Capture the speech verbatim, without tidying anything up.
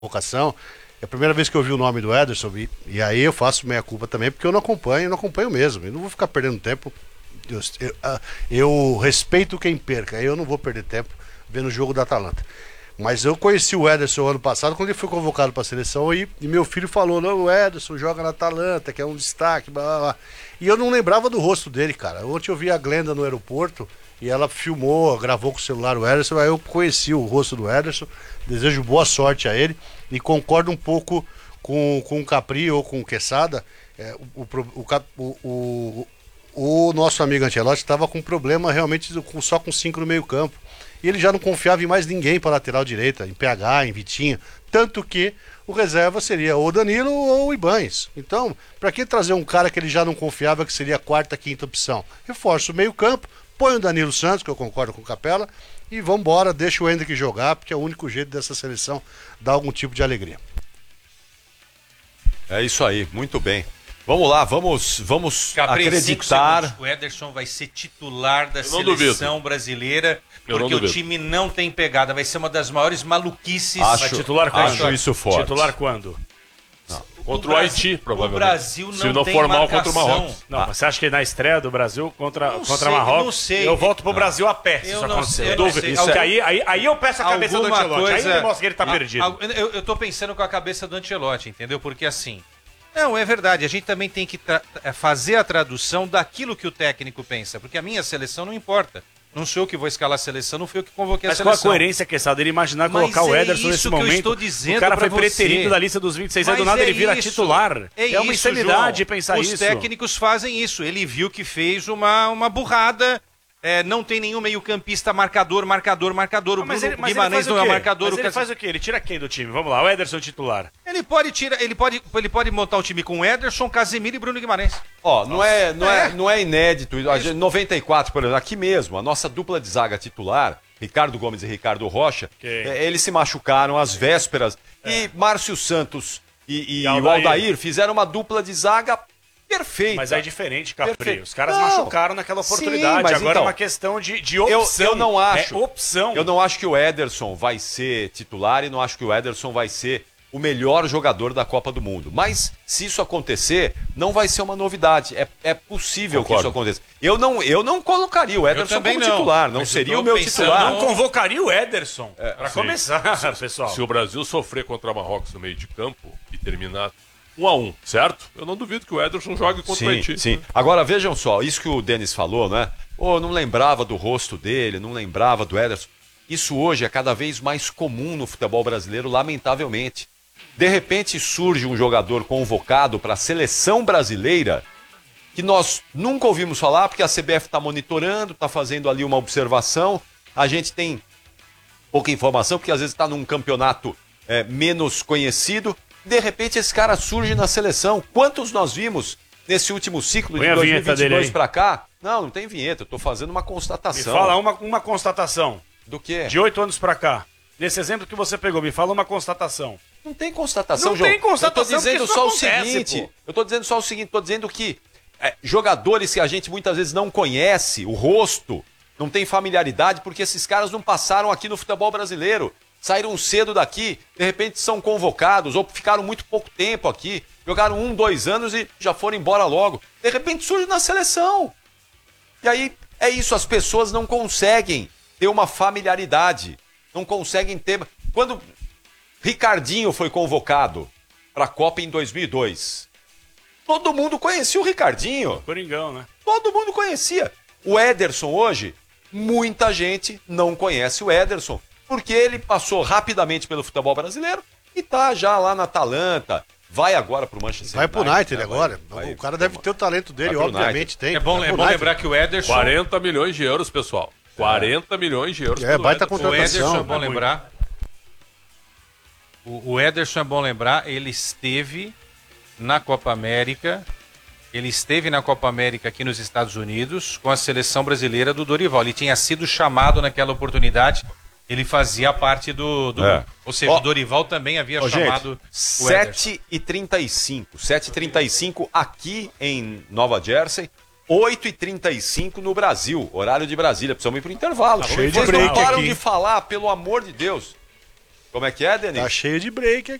convocação. É a primeira vez que eu vi o nome do Ederson, e, e aí eu faço meia culpa também, porque eu não acompanho, eu não acompanho mesmo. Eu não vou ficar perdendo tempo. Eu, eu, eu respeito quem perca, eu não vou perder tempo vendo o jogo da Atalanta. Mas eu conheci o Ederson ano passado, quando ele foi convocado para a seleção, e, e meu filho falou, não, o Ederson joga na Atalanta, que é um destaque, blá, blá, blá. E eu não lembrava do rosto dele, cara. Ontem eu vi a Glenda no aeroporto, e ela filmou, gravou com o celular o Ederson, aí eu conheci o rosto do Ederson, desejo boa sorte a ele, e concordo um pouco com, com o Capri ou com o Quesada. É, o, o, o, o, o nosso amigo Ancelotti estava com problema realmente só com cinco no meio campo, e ele já não confiava em mais ninguém para lateral direita, em P H, em Vitinho, tanto que o reserva seria ou Danilo ou o Ibañez. Então, para que trazer um cara que ele já não confiava, que seria a quarta, quinta opção? Reforça o meio campo, põe o Danilo Santos, que eu concordo com o Capela, e vamos embora, deixa o Endrick jogar, porque é o único jeito dessa seleção dar algum tipo de alegria. É isso aí, muito bem. Vamos lá, vamos, vamos Capri, acreditar. O Ederson vai ser titular da Eu não seleção duvido. brasileira, Eu não porque o duvido. time não tem pegada. Vai ser uma das maiores maluquices. Acho, Mas titular quando? acho isso forte. Titular quando? Contra o, Haiti, provavelmente. O Brasil não Se não tem for mal marcação. contra o Marrocos. Não, mas você acha que na estreia do Brasil contra, Não contra sei, Marrocos, não sei. eu volto pro Brasil a pé, se Eu isso não acontecer. sei, eu Eu não duvido. sei. Isso Algu- aí, aí, aí eu peço a cabeça do Alguma Ancelotti. coisa... Aí ele mostra que ele tá Ah, perdido. ah, Eu, eu tô pensando com a cabeça do Ancelotti, entendeu? Porque assim... Não, é verdade. A gente também tem que tra- fazer a tradução daquilo que o técnico pensa. Porque a minha seleção não importa. Não sou eu que vou escalar a seleção, não fui eu que convoquei Mas a qual a seleção. coerência, Quesada, ele imaginar Mas colocar o é Ederson isso nesse que eu momento? estou dizendo O cara pra foi preterido você. da lista dos vinte e seis, aí do Mas nada é ele vira isso. titular. É, uma isso, insanidade João. pensar Os isso. Os técnicos fazem isso. Ele viu que fez uma, uma burrada. É, não tem nenhum meio-campista marcador, marcador, marcador. O Ah, mas Bruno ele, mas ele Guimarães faz o não é quê? marcador. Mas o ele Cas- faz o quê? Ele tira quem do time? Vamos lá, o Ederson titular. Ele pode tirar, ele pode, ele pode montar o time com Ederson, Casemiro e Bruno Guimarães. Ó, não é, não, é, É. não é inédito. A gente- noventa e quatro, por exemplo, aqui mesmo, a nossa dupla de zaga titular, Ricardo Gomes e Ricardo Rocha, Ok. eh, eles se machucaram às vésperas. E Márcio Santos e, e E o Aldair. Aldair fizeram uma dupla de zaga perfeita. Mas aí é diferente, Capri. Perfeito. Os caras Não. machucaram naquela Sim, oportunidade. mas Agora então, é uma questão de, de Eu, opção. eu não acho. É opção. Eu não acho que o Ederson vai ser titular e não acho que o Ederson vai ser o melhor jogador da Copa do Mundo. Mas, se isso acontecer, não vai ser uma novidade. É, é possível Concordo. que isso aconteça. Eu não, eu não colocaria o Ederson também como não, titular. Não mas eu seria tô o meu pensando- titular. Não convocaria o Ederson. pra sim. começar, pessoal. Se o Brasil sofrer contra Marrocos no meio de campo e terminar um a um, certo? Eu não duvido que o Ederson jogue contra o Sim, Haiti. sim. Agora, vejam só, isso que o Denis falou, né? Pô, não lembrava do rosto dele, não lembrava do Ederson. Isso hoje é cada vez mais comum no futebol brasileiro, lamentavelmente. De repente surge um jogador convocado para a seleção brasileira que nós nunca ouvimos falar, porque a C B F está monitorando, está fazendo ali uma observação. A gente tem pouca informação, porque às vezes está num campeonato é, menos conhecido. De repente esse cara surge na seleção. Quantos nós vimos nesse último ciclo Põe de a dois mil e vinheta vinte e dele dois aí. para cá? Não, não tem vinheta. Eu tô fazendo uma Me constatação. fala uma, uma constatação. Do quê? De oito anos pra cá. Nesse exemplo que você pegou, me fala uma constatação. Não tem constatação, Não João. tem constatação, Eu tô dizendo porque isso só o acontece, seguinte. pô. Eu tô dizendo só o seguinte, tô dizendo que é, jogadores que a gente muitas vezes não conhece, o rosto, não tem familiaridade, porque esses caras não passaram aqui no futebol brasileiro. Saíram cedo daqui, de repente são convocados, ou ficaram muito pouco tempo aqui, jogaram um, dois anos e já foram embora logo. De repente surge na seleção. E aí é isso, as pessoas não conseguem ter uma familiaridade, não conseguem ter... Quando Ricardinho foi convocado para a Copa em dois mil e dois, todo mundo conhecia o Ricardinho, Coringão, né? todo mundo conhecia. O Ederson hoje, muita gente não conhece o Ederson, porque ele passou rapidamente pelo futebol brasileiro e tá já lá na Atalanta, vai agora pro Manchester Vai pro United né? agora. Vai- vai- o cara deve ter o talento dele, Vai pro obviamente United. tem. É bom, Vai é pro bom United. lembrar que o Ederson... quarenta milhões de euros, pessoal. quarenta milhões de euros. É, pelo baita Ederson. O contratação. Ederson é bom É muito. lembrar. O, o Ederson é bom lembrar, ele esteve na Copa América. Ele esteve na Copa América aqui nos Estados Unidos com a seleção brasileira do Dorival. Ele tinha sido chamado naquela oportunidade. Ele fazia parte do. do- É. Ou seja, Ó, o Dorival também havia Ô, chamado gente, o Ederson. sete e trinta e cinco. sete e trinta e cinco aqui em Nova Jersey. oito e trinta e cinco no Brasil. Horário de Brasília. Precisamos ir pro intervalo. cheio de Vocês break não param aqui. de falar, pelo amor de Deus. Como é que é, Denis? Tá cheio de break